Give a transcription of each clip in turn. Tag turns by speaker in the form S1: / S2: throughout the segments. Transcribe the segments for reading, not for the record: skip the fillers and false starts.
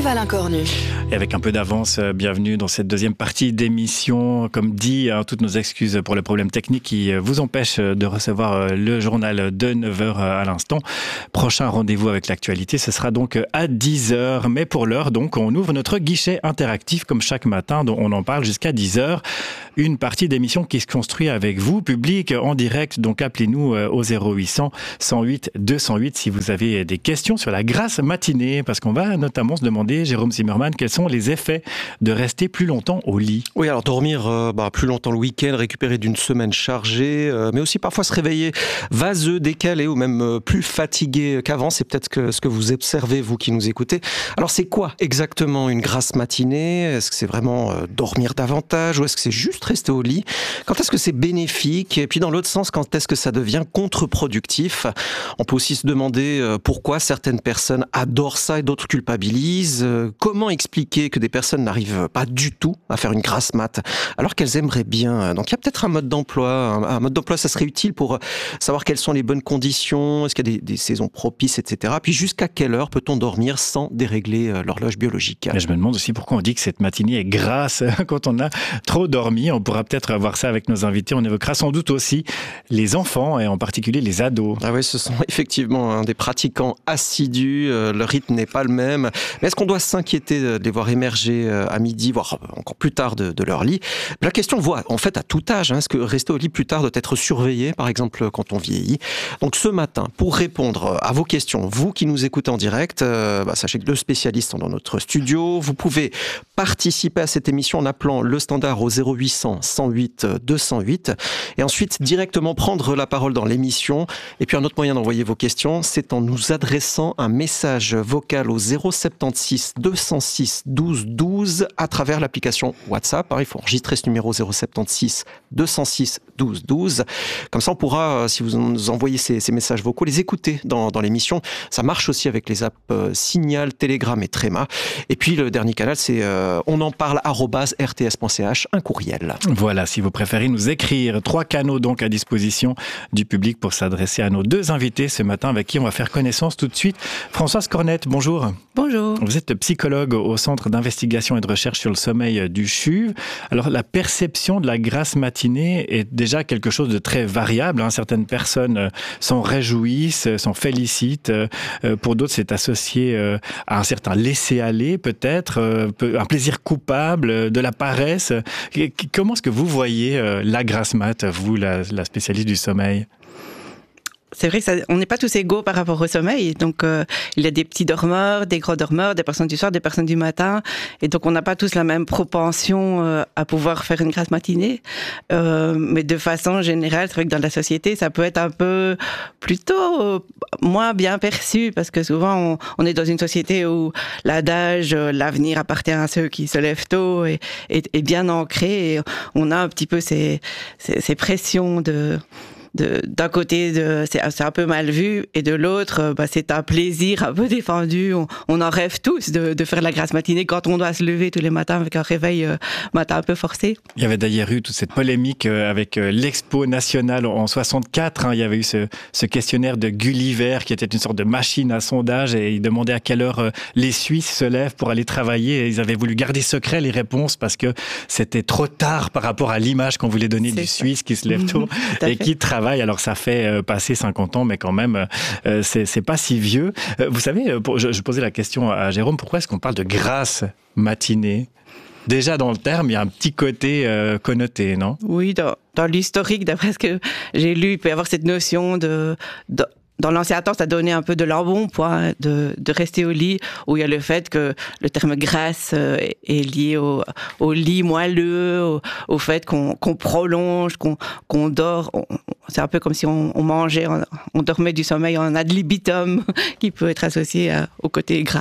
S1: arrive à l'incornu.
S2: Et avec un peu d'avance, bienvenue dans cette deuxième partie d'émission. Comme dit, toutes nos excuses pour le problème technique qui vous empêche de recevoir le journal de 9h à l'instant. Prochain rendez-vous avec l'actualité, ce sera donc à 10h. Mais pour l'heure, donc, on ouvre notre guichet interactif comme chaque matin, dont on en parle jusqu'à 10h. Une partie d'émission qui se construit avec vous, public, en direct. Donc appelez-nous au 0800 108 208 si vous avez des questions sur la grasse matinée. Parce qu'on va notamment se demander, Jérôme Zimmermann, quels sont les effets de rester plus longtemps au lit?
S3: Oui, alors dormir plus longtemps le week-end, récupérer d'une semaine chargée, mais aussi parfois se réveiller vaseux, décalé ou même plus fatigué qu'avant. C'est peut-être ce que vous observez, vous qui nous écoutez. Alors c'est quoi exactement une grasse matinée? Est-ce que c'est vraiment dormir davantage ou est-ce que c'est juste rester au lit? Quand est-ce que c'est bénéfique? Et puis dans l'autre sens, quand est-ce que ça devient contre-productif? On peut aussi se demander pourquoi certaines personnes adorent ça et d'autres culpabilisent. Comment expliquer que des personnes n'arrivent pas du tout à faire une grasse mat alors qu'elles aimeraient bien? Donc il y a peut-être un mode d'emploi. Un mode d'emploi, ça serait utile pour savoir quelles sont les bonnes conditions, est-ce qu'il y a des saisons propices, etc. Puis jusqu'à quelle heure peut-on dormir sans dérégler l'horloge biologique?
S2: Mais je me demande aussi pourquoi on dit que cette matinée est grasse quand on a trop dormi. On pourra peut-être voir ça avec nos invités. On évoquera sans doute aussi les enfants et en particulier les ados.
S3: Ah oui, ce sont effectivement des pratiquants assidus. Leur rythme n'est pas le même. Mais est-ce qu'on doit s'inquiéter de les voir émerger à midi, voire encore plus tard de leur lit? La question voit en fait à tout âge. Est-ce que rester au lit plus tard doit être surveillé, par exemple quand on vieillit? Donc ce matin, pour répondre à vos questions, vous qui nous écoutez en direct, sachez que 2 spécialistes sont dans notre studio. Vous pouvez participer à cette émission en appelant le standard au 0800 108 208 et ensuite directement prendre la parole dans l'émission. Et puis un autre moyen d'envoyer vos questions, c'est en nous adressant un message vocal au 076 206 12 12 à travers l'application WhatsApp. Il faut enregistrer ce numéro 076 206 12 12. Comme ça, on pourra, si vous nous envoyez ces messages vocaux, les écouter dans l'émission. Ça marche aussi avec les apps Signal, Telegram et Trema. Et puis le dernier canal, c'est on en parle @rts.ch, un courriel.
S2: Voilà, si vous préférez nous écrire. 3 canaux donc à disposition du public pour s'adresser à nos 2 invités ce matin avec qui on va faire connaissance tout de suite. Françoise Cornette, bonjour.
S1: Bonjour.
S2: Vous êtes psychologue au Centre d'investigation et de recherche sur le sommeil du CHUV. Alors la perception de la grasse matinée est déjà quelque chose de très variable. Certaines personnes s'en réjouissent, s'en félicitent. Pour d'autres, c'est associé à un certain laisser-aller peut-être, un plaisir coupable, de la paresse. Comment est-ce que vous voyez la grasse mat, vous, la spécialiste du sommeil?
S4: C'est vrai qu'on n'est pas tous égaux par rapport au sommeil. Donc, il y a des petits dormeurs, des gros dormeurs, des personnes du soir, des personnes du matin. Et donc, on n'a pas tous la même propension à pouvoir faire une grasse matinée. Mais de façon générale, c'est vrai que dans la société, ça peut être un peu plutôt moins bien perçu parce que souvent, on est dans une société où l'adage « l'avenir appartient à ceux qui se lèvent tôt » est bien ancré. Et on a un petit peu ces pressions d'un côté, c'est un peu mal vu, et de l'autre, c'est un plaisir un peu défendu. On en rêve tous de faire la grasse matinée quand on doit se lever tous les matins avec un réveil matin un peu forcé.
S2: Il y avait d'ailleurs eu toute cette polémique avec l'Expo nationale en 64. Il y avait eu ce questionnaire de Gulliver qui était une sorte de machine à sondage et il demandait à quelle heure les Suisses se lèvent pour aller travailler. Et ils avaient voulu garder secret les réponses parce que c'était trop tard par rapport à l'image qu'on voulait donner du Suisse qui se lève tôt et qui travaille. Alors ça fait passer 50 ans, mais quand même, c'est pas si vieux. Vous savez, je posais la question à Jérôme, pourquoi est-ce qu'on parle de grasse matinée? Déjà dans le terme, il y a un petit côté connoté, non?
S4: Oui, dans l'historique, d'après ce que j'ai lu, il peut y avoir cette notion dans l'ancien temps, ça donnait un peu de l'embonpoint de rester au lit, où il y a le fait que le terme grasse est lié au lit moelleux, au fait qu'on prolonge, qu'on dort. C'est un peu comme si on mangeait, on dormait du sommeil en ad libitum, qui peut être associé au côté gras.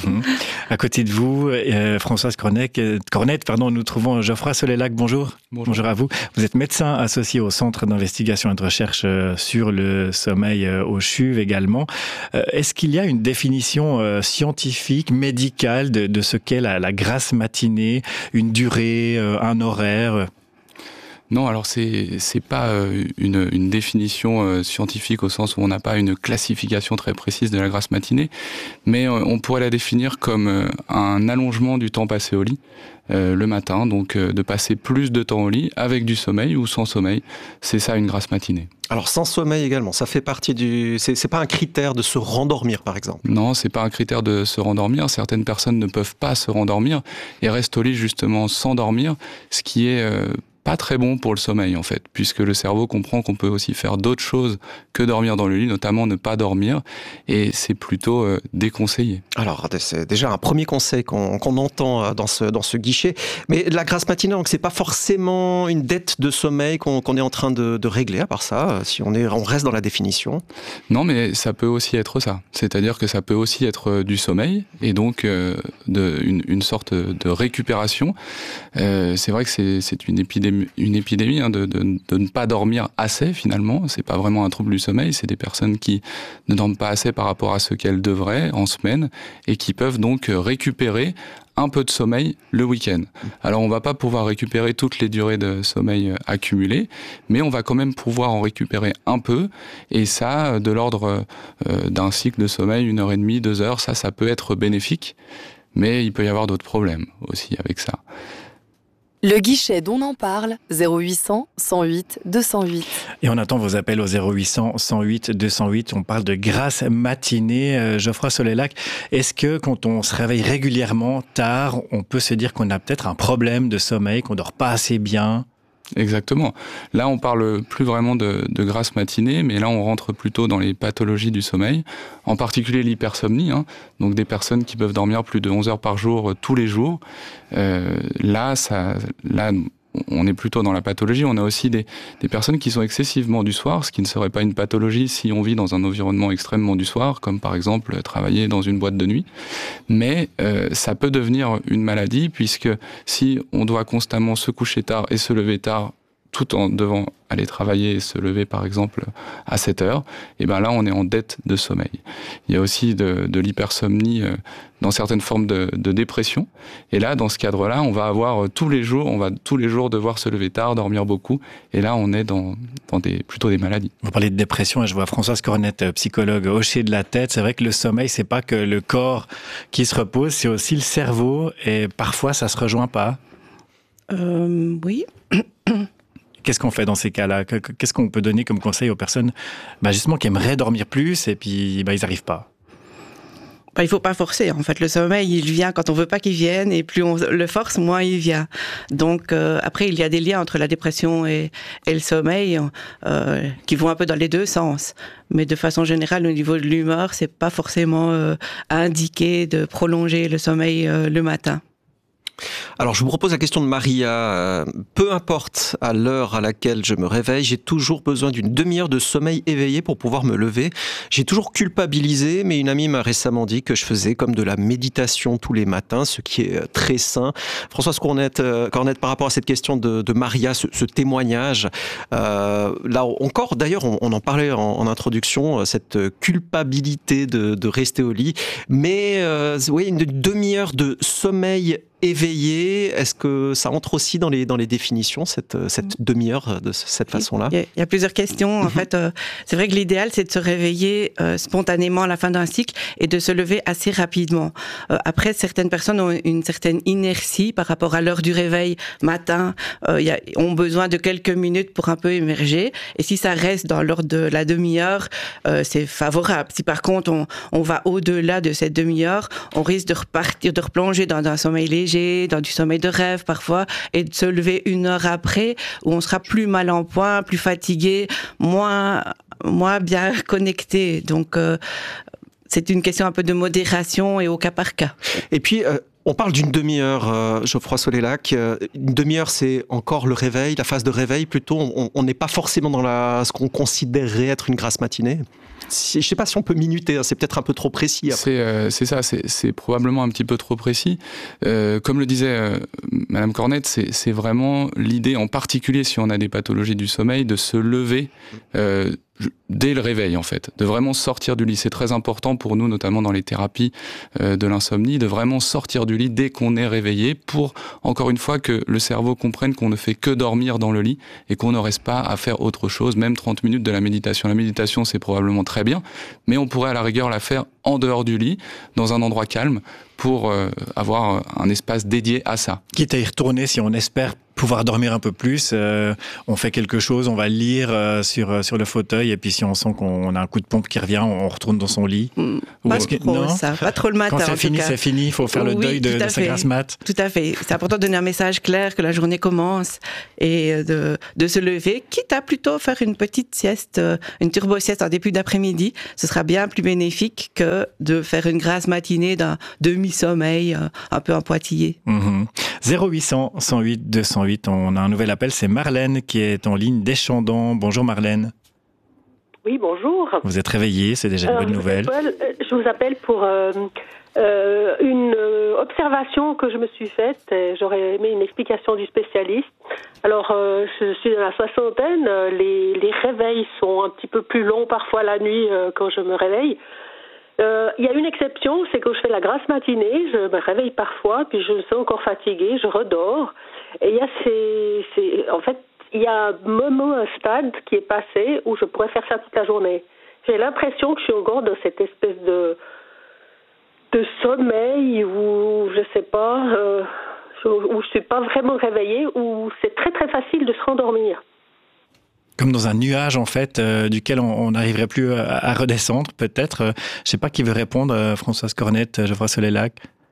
S2: À côté de vous, Françoise Cornette, nous trouvons Geoffroy Solélac. Bonjour. Bonjour à vous. Vous êtes médecin associé au Centre d'investigation et de recherche sur le sommeil au CHUV également. Est-ce qu'il y a une définition scientifique, médicale de ce qu'est la grasse matinée, une durée, un horaire?
S1: Non, alors c'est pas une définition scientifique au sens où on n'a pas une classification très précise de la grasse matinée, mais on pourrait la définir comme un allongement du temps passé au lit le matin, donc de passer plus de temps au lit avec du sommeil ou sans sommeil. C'est ça une grasse matinée.
S3: Alors sans sommeil également, ça fait partie c'est pas un critère de se rendormir par exemple.
S1: Non, c'est pas un critère de se rendormir. Certaines personnes ne peuvent pas se rendormir et restent au lit justement sans dormir, ce qui est pas très bon pour le sommeil en fait, puisque le cerveau comprend qu'on peut aussi faire d'autres choses que dormir dans le lit, notamment ne pas dormir, et c'est plutôt déconseillé.
S3: Alors c'est déjà un premier conseil qu'on entend dans ce guichet, mais la grasse matinée, donc c'est pas forcément une dette de sommeil qu'on est en train de régler, à part ça, si on reste dans la définition.
S1: Non, mais ça peut aussi être ça, c'est-à-dire que ça peut aussi être du sommeil, et donc une sorte de récupération. C'est vrai que c'est une épidémie de ne pas dormir assez finalement. C'est pas vraiment un trouble du sommeil, c'est des personnes qui ne dorment pas assez par rapport à ce qu'elles devraient en semaine et qui peuvent donc récupérer un peu de sommeil le week-end. Alors on va pas pouvoir récupérer toutes les durées de sommeil accumulées, mais on va quand même pouvoir en récupérer un peu, et ça de l'ordre d'un cycle de sommeil 1h30, 2 heures, ça peut être bénéfique, mais il peut y avoir d'autres problèmes aussi avec ça.
S5: Le guichet dont on en parle, 0800 108 208.
S2: Et on attend vos appels au 0800 108 208. On parle de grasse matinée. Geoffroy Soleylac, est-ce que quand on se réveille régulièrement tard, on peut se dire qu'on a peut-être un problème de sommeil, qu'on dort pas assez bien ?
S1: Exactement. Là, on parle plus vraiment de grasse matinée, mais là, on rentre plutôt dans les pathologies du sommeil, en particulier l'hypersomnie, donc des personnes qui peuvent dormir plus de 11 heures par jour tous les jours. Là, on est plutôt dans la pathologie. On a aussi des personnes qui sont excessivement du soir, ce qui ne serait pas une pathologie si on vit dans un environnement extrêmement du soir, comme par exemple travailler dans une boîte de nuit. Mais ça peut devenir une maladie, puisque si on doit constamment se coucher tard et se lever tard, tout en devant aller travailler et se lever par exemple à 7 heures, et ben là on est en dette de sommeil. Il y a aussi de l'hypersomnie dans certaines formes de dépression, et là dans ce cadre-là on va tous les jours devoir se lever tard, dormir beaucoup, et là on est dans plutôt des maladies.
S2: Vous parlez de dépression et je vois Françoise Cornette, psychologue, hocher de la tête. C'est vrai que le sommeil, c'est pas que le corps qui se repose, c'est aussi le cerveau, et parfois ça se rejoint pas.
S4: Oui.
S2: Qu'est-ce qu'on fait dans ces cas-là ? Qu'est-ce qu'on peut donner comme conseil aux personnes justement qui aimeraient dormir plus et puis ils n'arrivent pas ?
S4: Il ne faut pas forcer. En fait, le sommeil, il vient quand on veut pas qu'il vienne, et plus on le force, moins il vient. Donc après, il y a des liens entre la dépression et le sommeil qui vont un peu dans les deux sens. Mais de façon générale, au niveau de l'humeur, c'est pas forcément indiqué de prolonger le sommeil le matin.
S3: Alors, je vous propose la question de Maria. Peu importe à l'heure à laquelle je me réveille, j'ai toujours besoin d'une demi-heure de sommeil éveillé pour pouvoir me lever. J'ai toujours culpabilisé, mais une amie m'a récemment dit que je faisais comme de la méditation tous les matins, ce qui est très sain. Françoise Cornette, par rapport à cette question de Maria, ce témoignage, là encore, d'ailleurs, on en parlait en introduction, cette culpabilité de rester au lit, mais oui, une demi-heure de sommeil éveillé, est-ce que ça entre aussi dans les définitions, cette demi-heure de cette façon-là ?
S4: Il y a plusieurs questions. En fait, c'est vrai que l'idéal, c'est de se réveiller spontanément à la fin d'un cycle et de se lever assez rapidement. Après, certaines personnes ont une certaine inertie par rapport à l'heure du réveil matin, ont besoin de quelques minutes pour un peu émerger. Et si ça reste dans l'ordre de la demi-heure, c'est favorable. Si par contre, on va au-delà de cette demi-heure, on risque de replonger dans un sommeil léger, dans du sommeil de rêve parfois, et de se lever une heure après, où on sera plus mal en point, plus fatigué, moins bien connecté. Donc, c'est une question un peu de modération et au cas par cas.
S3: Et puis, on parle d'une demi-heure, Geoffroy Soleylac. Une demi-heure, c'est encore le réveil, la phase de réveil plutôt. On n'est pas forcément dans ce qu'on considérerait être une grasse matinée. Je ne sais pas si on peut minuter, c'est peut-être un peu trop précis.
S1: C'est probablement un petit peu trop précis. Comme le disait Madame Cornette, c'est vraiment l'idée, en particulier si on a des pathologies du sommeil, de se lever dès le réveil en fait, de vraiment sortir du lit. C'est très important pour nous, notamment dans les thérapies de l'insomnie, de vraiment sortir du lit dès qu'on est réveillé pour, encore une fois, que le cerveau comprenne qu'on ne fait que dormir dans le lit et qu'on ne reste pas à faire autre chose, même 30 minutes de la méditation. La méditation, c'est probablement très bien, mais on pourrait à la rigueur la faire en dehors du lit, dans un endroit calme, pour avoir un espace dédié à ça.
S2: Quitte à y retourner si on espère pouvoir dormir un peu plus, on fait quelque chose, on va lire sur le fauteuil, et puis si on sent qu'on a un coup de pompe qui revient, on retourne dans son lit.
S4: Pas trop ça, pas trop le matin.
S2: Quand c'est fini, c'est fini, il faut faire le deuil de sa grasse mat.
S4: Tout à fait. C'est important de donner un message clair que la journée commence et de se lever, quitte à plutôt faire une petite sieste, une turbo-sieste en début d'après-midi. Ce sera bien plus bénéfique que de faire une grasse matinée d'un demi-sommeil un peu empoitillé.
S2: 0800 108 208. On a un nouvel appel, c'est Marlène qui est en ligne d'Échandon. Bonjour Marlène.
S6: Oui, bonjour.
S2: Vous êtes réveillée, c'est déjà une bonne nouvelle.
S6: Je vous appelle pour une observation que je me suis faite. J'aurais aimé une explication du spécialiste. Alors, je suis dans la soixantaine. Les réveils sont un petit peu plus longs parfois la nuit quand je me réveille. Il y a une exception, c'est que je fais la grasse matinée, je me réveille parfois, puis je me sens encore fatiguée, je redors. Et il y a en fait, il y a un stade qui est passé où je pourrais faire ça toute la journée. J'ai l'impression que je suis encore dans cette espèce de sommeil où je sais pas, où je suis pas vraiment réveillée, où c'est très très facile de se rendormir.
S2: Comme dans un nuage, en fait, duquel on n'arriverait plus à redescendre, peut-être. Je ne sais pas qui veut répondre, Françoise Cornette, Geoffroy Soleilac.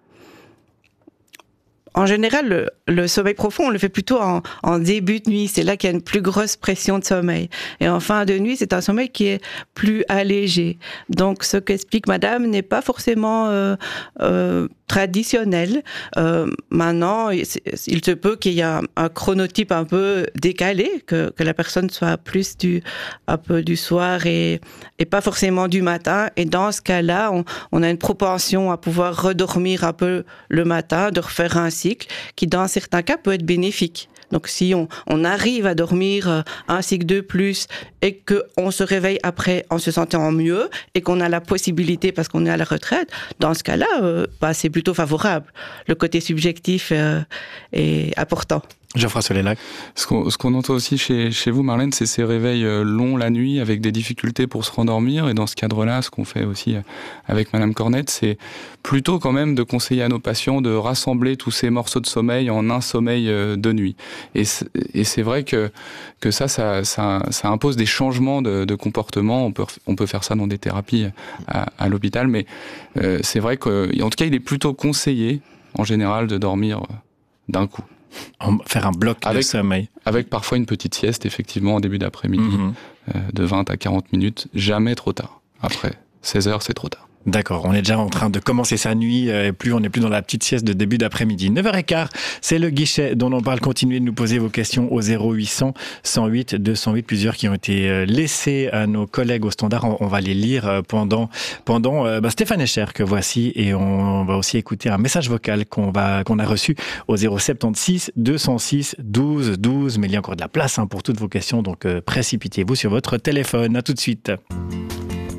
S4: En général, le sommeil profond, on le fait plutôt en début de nuit. C'est là qu'il y a une plus grosse pression de sommeil. Et en fin de nuit, c'est un sommeil qui est plus allégé. Donc, ce qu'explique Madame n'est pas forcément traditionnel. Maintenant, il se peut qu'il y ait un chronotype un peu décalé, que la personne soit plus un peu du soir et pas forcément du matin. Et dans ce cas-là, on a une propension à pouvoir redormir un peu le matin, de refaire un cycle qui, dans certains cas, peut être bénéfique. Donc, si on arrive à dormir un cycle de plus et qu'on se réveille après en se sentant mieux et qu'on a la possibilité, parce qu'on est à la retraite, dans ce cas-là, c'est plutôt favorable. Le côté subjectif est important.
S2: Geoffroy Soleilac.
S1: Ce qu'on entend aussi chez vous, Marlène, c'est ces réveils longs la nuit avec des difficultés pour se rendormir. Et dans ce cadre-là, ce qu'on fait aussi avec Madame Cornette, c'est plutôt quand même de conseiller à nos patients de rassembler tous ces morceaux de sommeil en un sommeil de nuit. Et c'est vrai que ça impose des changements de comportement. On peut faire ça dans des thérapies à l'hôpital, mais c'est vrai qu'en tout cas, il est plutôt conseillé, en général, de dormir d'un coup.
S2: Faire un bloc de sommeil.
S1: Avec parfois une petite sieste, effectivement, en début d'après-midi, de 20 à 40 minutes, jamais trop tard. Après 16 heures, c'est trop tard.
S2: D'accord, on est déjà en train de commencer sa nuit, et on n'est plus dans la petite sieste de début d'après-midi. 9h15, c'est le guichet dont on parle. Continuez de nous poser vos questions au 0800 108 208, plusieurs qui ont été laissés à nos collègues au standard. On va les lire pendant Stéphane Escher que voici, et on va aussi écouter un message vocal qu'on a reçu au 076 206 12 12. Mais il y a encore de la place pour toutes vos questions, donc précipitez-vous sur votre téléphone. À tout de suite.